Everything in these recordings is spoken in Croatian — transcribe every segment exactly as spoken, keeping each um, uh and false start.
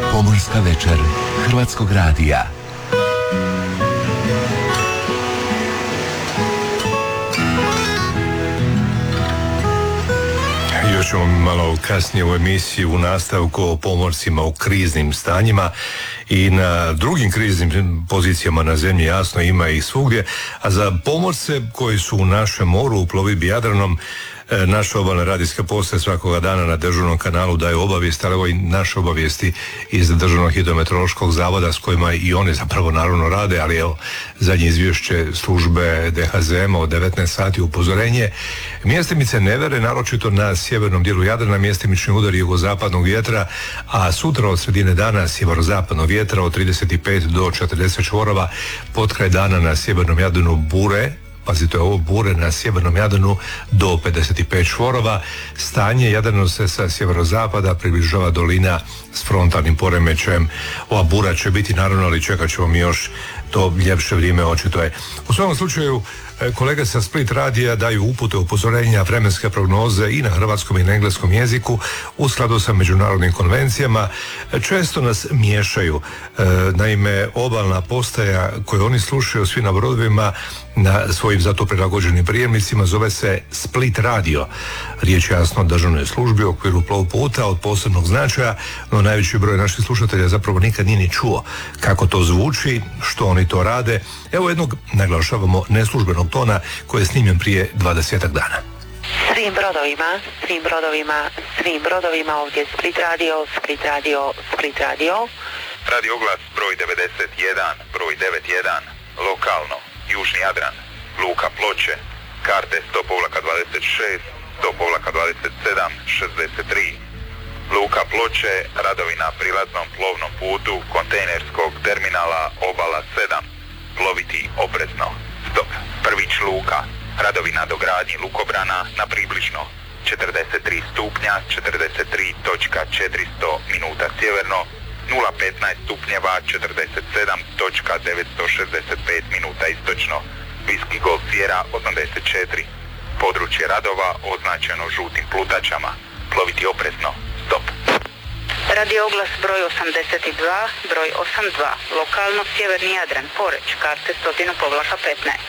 Pomorska večer Hrvatskog radija. Još ćemo malo kasnije u emisiji u nastavku o pomorcima u kriznim stanjima i na drugim kriznim pozicijama na zemlji, jasno ima ih svugdje, a za pomorce koji su u našem moru u plovidbi Jadranom, naša obalna radijska postaja svakoga dana na dežurnom kanalu daju obavijesti, ali evo i naše obavijesti iz Državnog hidrometeorološkog zavoda s kojima i oni zapravo naravno rade, ali evo zadnje izvješće službe D H Z M-a od devetnaest sati upozorenje. Mjestimice nevere, naročito na sjevernom dijelu Jadrana, mjestimični udari jugozapadnog vjetra, a sutra od sredine dana sjeverozapadnog vjetra od trideset pet do četrdeset čvorova, potkraj dana na sjevernom Jadranu bure, pazite ovo, bure na sjevernom Jadranu do pedeset pet čvorova. Stanje Jadranu se sa sjeverozapada približava dolina s frontalnim poremećajem. Ova bura će biti naravno, ali čekat ćemo mi još to ljepše vrijeme, očito je. U svakom slučaju, kolege sa Split radija daju upute, upozorenja, vremenske prognoze i na hrvatskom i na engleskom jeziku u skladu sa međunarodnim konvencijama. Često nas miješaju. Naime, obalna postaja koju oni slušaju svi na brodovima na svojim zato prilagođenim prijemnicima zove se Split radio. Riječ je jasno o državnoj službi u okviru plovputa od posebnog značaja, no najveći broj naših slušatelja zapravo nikad nije ni čuo kako to zvuči, što oni to rade. Evo jednog, naglašavamo, neslužbenog tona koji je snimljen prije dvadesetak dana. Svim brodovima, svim brodovima, svim brodovima, ovdje Split radio, Split radio, Split radio. Radio oglas broj devedeset jedan, broj devedeset jedan, lokalno, Južni Jadran, Luka Ploče, karte sto dvadeset šest, sto dvadeset sedam, šezdeset tri. Luka Ploče, radovi na prilaznom plovnom putu kontejnerskog terminala Obala sedam, ploviti oprezno, stop. Prvić Luka, radovi na dogradnji lukobrana na približno četrdeset tri stupnja, četrdeset tri točka četiristo minuta sjeverno, nula petnaest stupnjeva, četrdeset sedam točka devetsto šezdeset pet minuta istočno, Viski Golf Sierra osamdeset četiri. Područje radova označeno žutim plutačama, ploviti oprezno, stop. Radio oglas broj osamdeset dva, broj osamdeset dva, lokalno Sjeverni Jadran, Poreč, karte sto petnaest.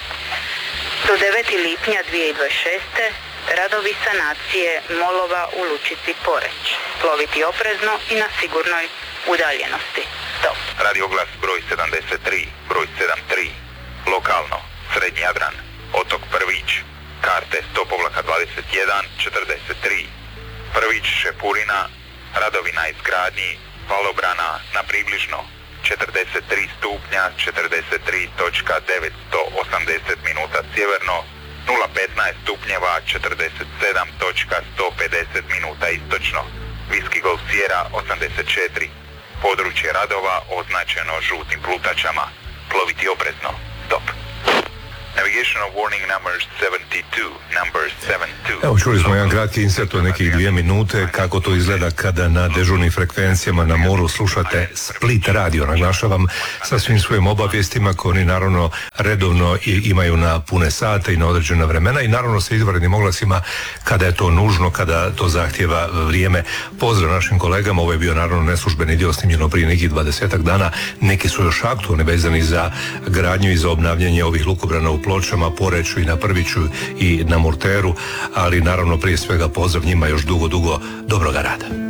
Do devetog lipnja dvije tisuće dvadeset šeste. radovi sanacije molova u lučici Poreć, ploviti oprezno i na sigurnoj udaljenosti, stop. Radio oglas broj sedamdeset tri, broj sedamdeset tri, lokalno Srednji Jadran, otok Prvić, karte sto dvadeset jedan, četrdeset tri. Prvić Šepurina, radovi na izgradnji valobrana na približno četrdeset tri stupnja, četrdeset tri točka devetsto osamdeset minuta sjeverno, nula petnaest stupnjeva, četrdeset sedam točka sto pedeset minuta istočno, Viski Golf Sierra osamdeset četiri. Područje radova označeno žutim plutačama, ploviti oprezno, stop. Navigational warning number sedamdeset dva, number sedamdeset dva. Evo, čuli smo jedan kratki insert od nekih dvije minute kako to izgleda kada na dežurnim frekvencijama na moru slušate Split radio. Naglašavam, sa svim svojim obavijestima koje oni naravno redovno imaju na pune sate i na određena vremena i naravno sa izvanrednim oglasima kada je to nužno, kada to zahtjeva vrijeme. Pozdrav našim kolegama, ovo je bio naravno neslužbeni dio snimljeno prije nekih dvadesetak dana. Neki su još aktualni vezani za gradnju i za obnavljanje ovih lukobrana u Pločama, Poreču i na Prviću i na Murteru, ali naravno prije svega pozdrav njima još dugo, dugo dobroga rada.